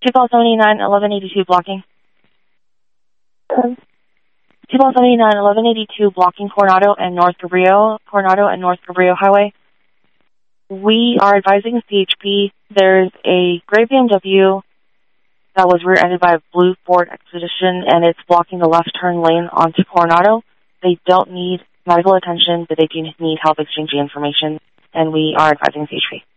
279 1182 blocking. 10. 279 1182 blocking Coronado and North Cabrillo Highway. We are advising CHP there's a gray BMW that was rear-ended by a blue Ford Expedition, and it's blocking the left turn lane onto Coronado. They don't need medical attention, but they do need help exchanging information, and we are advising CHP.